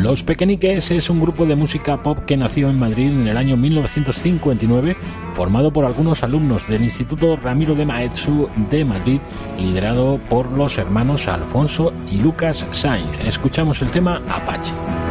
Los Pequeñiques es un grupo de música pop que nació en Madrid en el año 1959, formado por algunos alumnos del Instituto Ramiro de Maeztu de Madrid, liderado por los hermanos Alfonso y Lucas Sainz. Escuchamos el tema Apache.